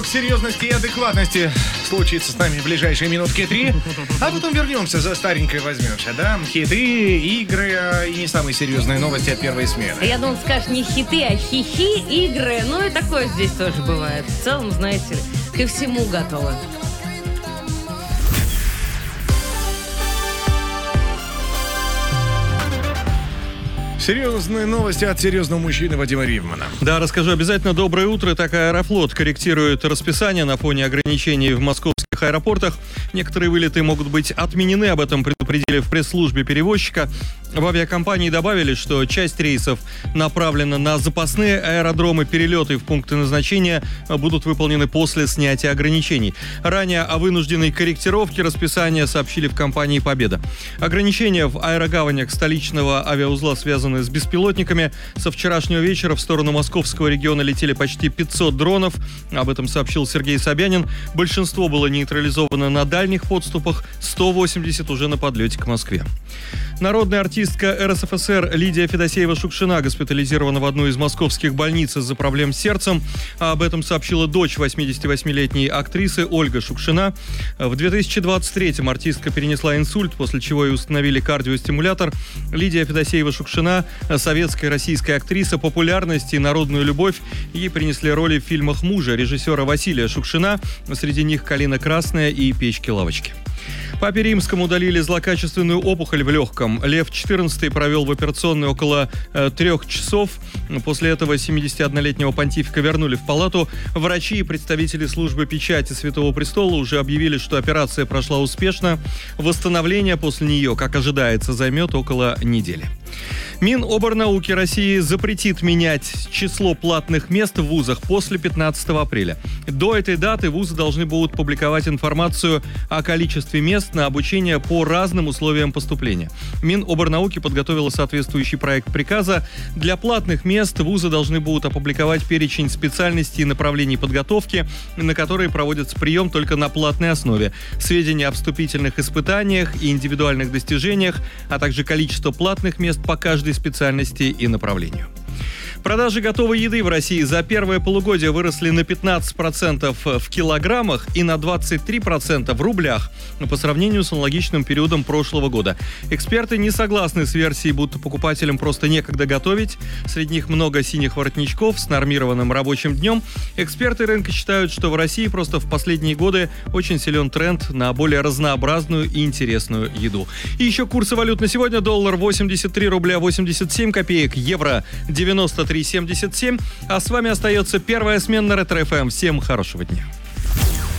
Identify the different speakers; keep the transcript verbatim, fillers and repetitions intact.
Speaker 1: Серьезности и адекватности случится с нами в ближайшие минутки три, а потом вернемся, за старенькое возьмемся, да? Хиты, игры и не самые серьезные новости от первой смены.
Speaker 2: Я думал, скажешь не хиты, а хихи, игры. Ну и такое здесь тоже бывает. В целом, знаете ли, ко всему готово.
Speaker 1: Серьезные новости от серьезного мужчины Вадима Ривмана.
Speaker 3: Да, расскажу обязательно. Доброе утро. Так, Аэрофлот корректирует расписание на фоне ограничений в московских аэропортах. Некоторые вылеты могут быть отменены. Об этом предупредили в пресс-службе перевозчика. В авиакомпании добавили, что часть рейсов направлена на запасные аэродромы. Перелеты в пункты назначения будут выполнены после снятия ограничений. Ранее о вынужденной корректировке расписания сообщили в компании «Победа». Ограничения в аэрогаванях столичного авиаузла связаны с беспилотниками. Со вчерашнего вечера в сторону московского региона летели почти пятьсот дронов. Об этом сообщил Сергей Собянин. Большинство было нейтрализовано на дальних подступах, сто восемьдесят уже на подлете к Москве. Народная артистка эр эс эф эс эр Лидия Федосеева-Шукшина госпитализирована в одну из московских больниц из-за проблем с сердцем. Об этом сообщила дочь восьмидесятивосьмилетней актрисы Ольга Шукшина. В две тысячи двадцать третьем артистка перенесла инсульт, после чего ей установили кардиостимулятор. Лидия Федосеева-Шукшина – советская и российская актриса, популярность и народную любовь. Ей принесли роли в фильмах мужа режиссера Василия Шукшина, среди них «Калина красная» и «Печки-лавочки». Папе Римскому удалили злокачественную опухоль в легком. Лев четырнадцатый провел в операционной около э, трех часов. После этого семидесятиоднолетнего понтифика вернули в палату. Врачи и представители службы печати Святого Престола уже объявили, что операция прошла успешно. Восстановление после нее, как ожидается, займет около недели. Миноборнауки России запретит менять число платных мест в вузах после пятнадцатого апреля. До этой даты вузы должны будут публиковать информацию о количестве мест на обучение по разным условиям поступления. Миноборнауки подготовила соответствующий проект приказа. Для платных мест вузы должны будут опубликовать перечень специальностей и направлений подготовки, на которые проводится прием только на платной основе, сведения о вступительных испытаниях и индивидуальных достижениях, а также количество платных мест по каждой специальности и направлению. Продажи готовой еды в России за первое полугодие выросли на пятнадцать процентов в килограммах и на двадцать три процента в рублях по сравнению с аналогичным периодом прошлого года. Эксперты не согласны с версией, будто покупателям просто некогда готовить. Среди них много синих воротничков с нормированным рабочим днем. Эксперты рынка считают, что в России просто в последние годы очень силен тренд на более разнообразную и интересную еду. И еще курсы валют на сегодня. Доллар восемьдесят три рубля восемьдесят семь копеек, евро девяносто три семьдесят семь. А с вами остается первая смена Ретро эф эм. Всем хорошего дня.